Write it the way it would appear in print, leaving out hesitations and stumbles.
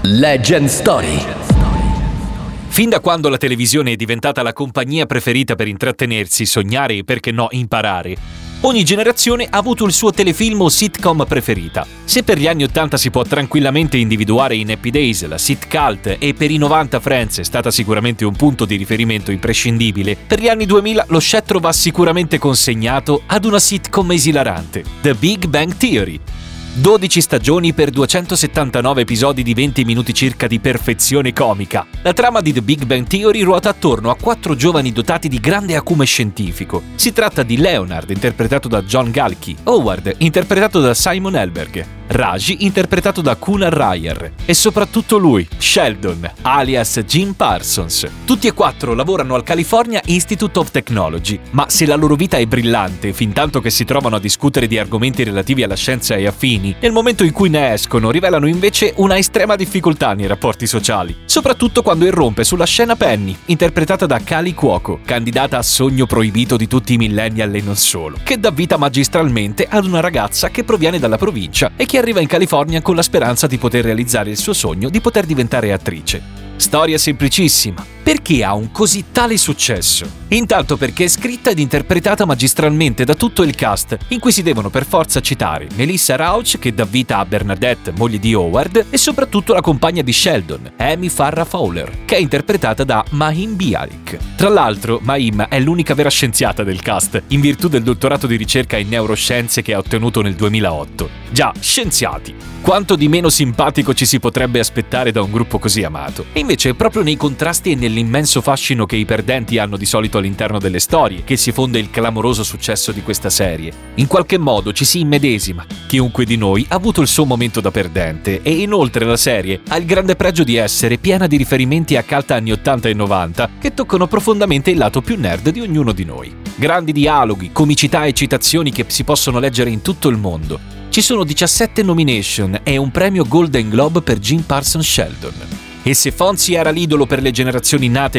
Legend Story. Fin da quando la televisione è diventata la compagnia preferita per intrattenersi, sognare e perché no imparare, ogni generazione ha avuto il suo telefilm o sitcom preferita. Se per gli anni 80 si può tranquillamente individuare in Happy Days la sit cult e per i 90 Friends è stata sicuramente un punto di riferimento imprescindibile, per gli anni 2000 lo scettro va sicuramente consegnato ad una sitcom esilarante, The Big Bang Theory. 12 stagioni per 279 episodi di 20 minuti circa di perfezione comica. La trama di The Big Bang Theory ruota attorno a 4 giovani dotati di grande acume scientifico. Si tratta di Leonard, interpretato da John Galki, Howard, interpretato da Simon Helberg, Raji, interpretato da Kunal Rayar, e soprattutto lui, Sheldon, alias Jim Parsons. Tutti e 4 lavorano al California Institute of Technology, ma se la loro vita è brillante, fintanto che si trovano a discutere di argomenti relativi alla scienza e affini, nel momento in cui ne escono rivelano invece una estrema difficoltà nei rapporti sociali, soprattutto quando irrompe sulla scena Penny, interpretata da Kaley Cuoco, candidata a sogno proibito di tutti i millennial e non solo, che dà vita magistralmente ad una ragazza che proviene dalla provincia e che arriva in California con la speranza di poter realizzare il suo sogno di poter diventare attrice. Storia semplicissima. Perché ha un così tale successo? Intanto perché è scritta ed interpretata magistralmente da tutto il cast, in cui si devono per forza citare Melissa Rauch, che dà vita a Bernadette, moglie di Howard, e soprattutto la compagna di Sheldon, Amy Farrah Fowler, che è interpretata da Mahim Bialik. Tra l'altro, Mahim è l'unica vera scienziata del cast, in virtù del dottorato di ricerca in neuroscienze che ha ottenuto nel 2008. Già, scienziati! Quanto di meno simpatico ci si potrebbe aspettare da un gruppo così amato. E invece è proprio nei contrasti e nell'immenso fascino che i perdenti hanno di solito all'interno delle storie che si fonda il clamoroso successo di questa serie. In qualche modo ci si immedesima. Chiunque di noi ha avuto il suo momento da perdente e inoltre la serie ha il grande pregio di essere piena di riferimenti a cult anni 80 e 90 che toccano profondamente il lato più nerd di ognuno di noi. Grandi dialoghi, comicità e citazioni che si possono leggere in tutto il mondo. Ci sono 17 nomination e un premio Golden Globe per Jim Parsons Sheldon. E se Fonzie era l'idolo per le generazioni nate